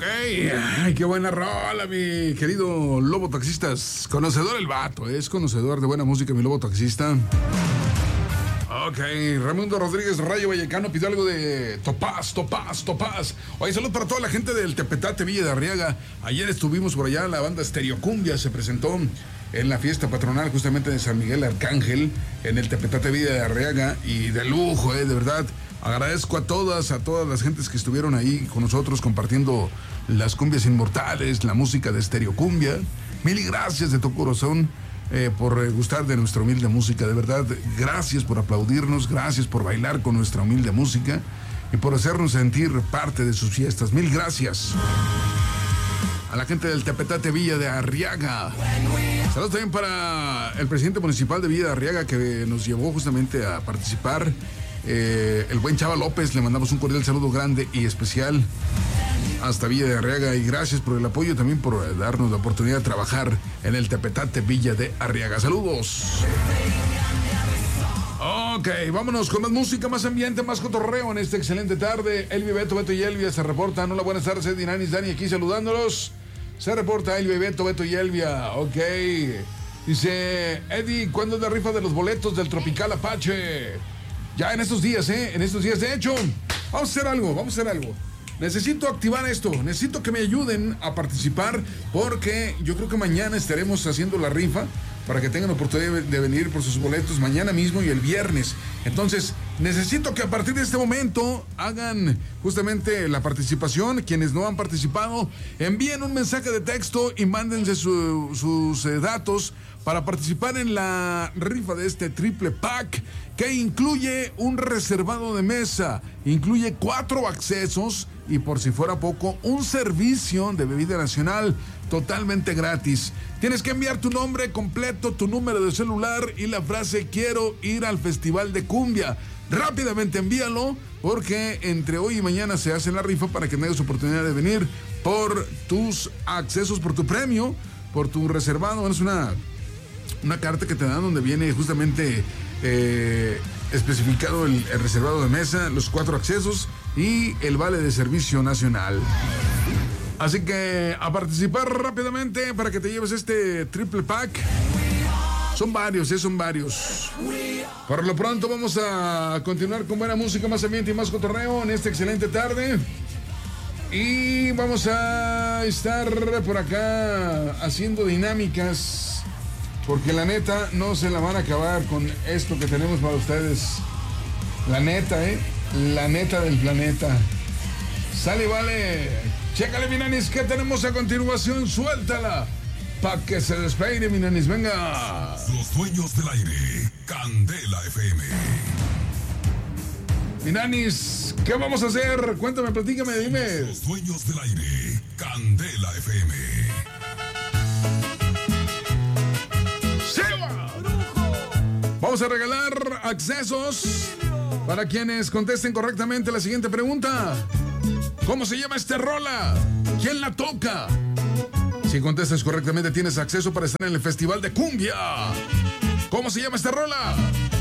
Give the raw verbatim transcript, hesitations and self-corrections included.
Ay, qué buena rola, mi querido Lobo Taxistas. Conocedor el vato, es conocedor de buena música, mi Lobo Taxista. Ok, Raimundo Rodríguez Rayo Vallecano pidió algo de Topaz, Topaz, Topaz. Oye, salud para toda la gente del Tepetate Villa de Arriaga. Ayer estuvimos por allá, la banda Stereocumbia se presentó en la fiesta patronal justamente de San Miguel Arcángel, en el Tepetate Villa de Arriaga, y de lujo, eh, de verdad. Agradezco a todas, a todas las gentes que estuvieron ahí con nosotros compartiendo las cumbias inmortales, la música de Stereocumbia. Mil gracias de todo corazón eh, por eh, gustar de nuestra humilde música, de verdad. Gracias por aplaudirnos, gracias por bailar con nuestra humilde música y por hacernos sentir parte de sus fiestas. Mil gracias. A la gente del Tepetate Villa de Arriaga. Saludos también para el presidente municipal de Villa de Arriaga que nos llevó justamente a participar. Eh, el buen Chava López, le mandamos un cordial saludo grande y especial hasta Villa de Arriaga, y gracias por el apoyo, también por eh, darnos la oportunidad de trabajar en el Tepetate Villa de Arriaga. Saludos. Ok, vámonos con más música, más ambiente, más cotorreo en esta excelente tarde. Elvi, Beto, Beto y Elvia se reportan. Hola, buenas tardes, Eddie, Nanis, Dani aquí saludándolos. Se reporta Elvi, Beto, Beto y Elvia. Ok, dice Eddie, ¿cuándo es la rifa de los boletos del Tropical Apache? Ya en estos días, ¿eh? En estos días. De hecho, vamos a hacer algo, vamos a hacer algo. Necesito activar esto, necesito que me ayuden a participar, porque yo creo que mañana estaremos haciendo la rifa para que tengan oportunidad de venir por sus boletos mañana mismo y el viernes. Entonces, necesito que a partir de este momento hagan justamente la participación. Quienes no han participado, envíen un mensaje de texto y mándense su, sus eh, datos para participar en la rifa de este triple pack, que incluye un reservado de mesa, incluye cuatro accesos y, por si fuera poco, un servicio de bebida nacional totalmente gratis. Tienes que enviar tu nombre completo, tu número de celular y la frase "quiero ir al Festival de Cumbia". Rápidamente envíalo, porque entre hoy y mañana se hace la rifa para que tengas oportunidad de venir por tus accesos, por tu premio, por tu reservado. Es una, una carta que te dan donde viene justamente eh, especificado el, el reservado de mesa, los cuatro accesos y el vale de servicio nacional. Así que a participar rápidamente para que te lleves este triple pack. Son varios, ¿eh? Son varios. Por lo pronto vamos a continuar con buena música, más ambiente y más cotorreo en esta excelente tarde. Y vamos a estar por acá haciendo dinámicas, porque la neta no se la van a acabar con esto que tenemos para ustedes. La neta, ¿eh? La neta del planeta. Sale, vale. Chécale, mi nanis, ¿qué tenemos a continuación? Suéltala, pa' que se despeine, mi nanis, venga. Los dueños del aire, Candela F M. Mi nanis, ¿qué vamos a hacer? Cuéntame, platícame, dime. Los dueños del aire, Candela F M. ¡Seba! Vamos a regalar accesos para quienes contesten correctamente la siguiente pregunta. ¿Cómo se llama esta rola? ¿Quién la toca? Si contestas correctamente, tienes acceso para estar en el Festival de Cumbia. ¿Cómo se llama esta rola?